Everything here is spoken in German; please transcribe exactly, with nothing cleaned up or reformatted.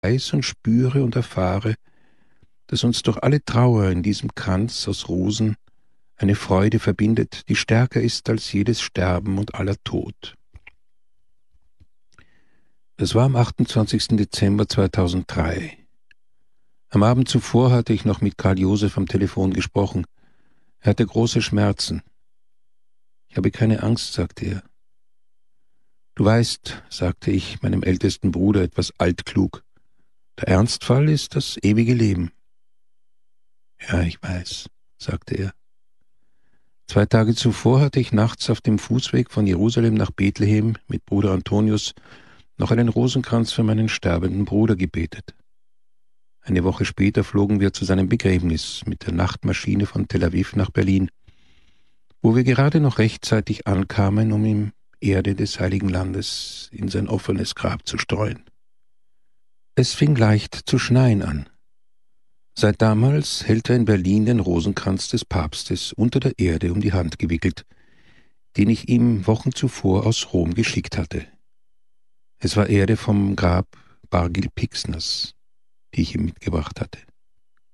weiß und spüre und erfahre, dass uns durch alle Trauer in diesem Kranz aus Rosen eine Freude verbindet, die stärker ist als jedes Sterben und aller Tod. Das war am achtundzwanzigsten Dezember zweitausenddrei. Am Abend zuvor hatte ich noch mit Karl Josef am Telefon gesprochen. Er hatte große Schmerzen. »Ich habe keine Angst«, sagte er. »Du weißt«, sagte ich meinem ältesten Bruder etwas altklug, »der Ernstfall ist das ewige Leben.« »Ja, ich weiß«, sagte er. Zwei Tage zuvor hatte ich nachts auf dem Fußweg von Jerusalem nach Bethlehem mit Bruder Antonius noch einen Rosenkranz für meinen sterbenden Bruder gebetet. Eine Woche später flogen wir zu seinem Begräbnis mit der Nachtmaschine von Tel Aviv nach Berlin, wo wir gerade noch rechtzeitig ankamen, um ihm Erde des Heiligen Landes in sein offenes Grab zu streuen. Es fing leicht zu schneien an. Seit damals hält er in Berlin den Rosenkranz des Papstes unter der Erde um die Hand gewickelt, den ich ihm Wochen zuvor aus Rom geschickt hatte. Es war Erde vom Grab Bargil Pixners, die ich ihm mitgebracht hatte.